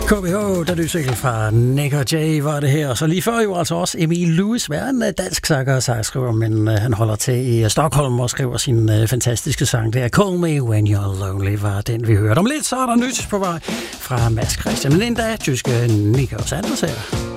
KBH, der lyser fra Nick og Jay, var det her. Så lige før jo altså også Emil Lewis, var en dansk sanger og sangskriver, men han holder til i Stockholm og skriver sin fantastiske sang. Det er Call Me When You're Lonely, var den vi hørte. Om lidt så er der nyt på vej fra Mads Christian, men endda tyske Nick og Sanders her.